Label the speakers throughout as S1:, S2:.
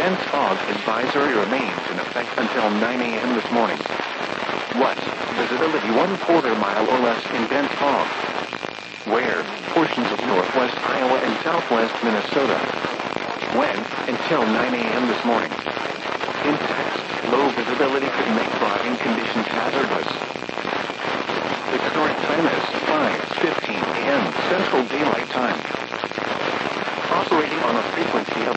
S1: dense fog advisory remains in effect until 9 a.m. this morning. What? Visibility 1/4 mile or less in dense fog. Where? Portions of northwest Iowa and southwest Minnesota. When? Until 9 a.m. this morning. In text, low visibility could make driving conditions hazardous. The current time is 5:15 a.m. Central Daylight Time. Operating on a frequency of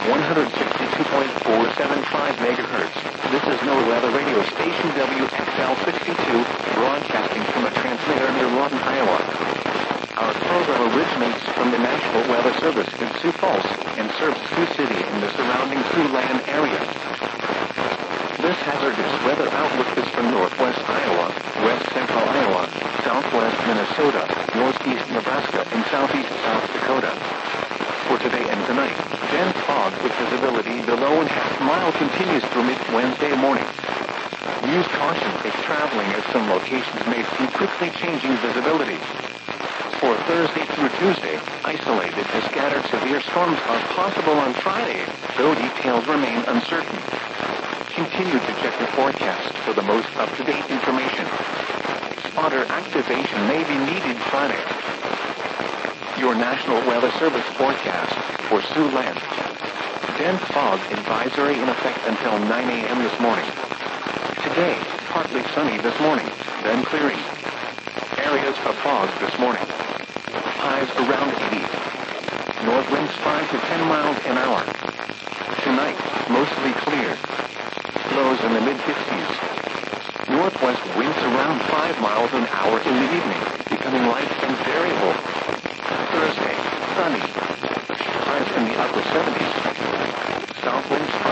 S1: 162.475 megahertz, this is NOAA Weather Radio Station WXL62, broadcasting from a transmitter near Lawton, Iowa. Our program originates from the National Weather Service in Sioux Falls and serves Sioux City and the surrounding Siouxland area. This hazardous weather outlook is from northwest Iowa, west central Iowa, southwest Minnesota, northeast Nebraska, and southeast South Dakota. For today and tonight, dense fog with visibility below a half-mile continues through mid-Wednesday morning. Use caution if traveling as some locations may see quickly changing visibility. For Thursday through Tuesday, isolated to scattered severe storms are possible on Friday, though details remain uncertain. Continue to check your forecast for the most up-to-date information. Spotter activation may be needed Friday. Your National Weather Service forecast for Siouxland. Dense fog advisory in effect until 9 a.m. this morning. Today, partly sunny this morning, then clearing. Areas of fog this morning. Highs around 80. North winds 5 to 10 miles an hour. Tonight, mostly clear. Lows in the mid-50s. Northwest winds around 5 miles an hour in the evening, becoming light and variable. Thursday, sunny. Highs in the upper 70s. South winds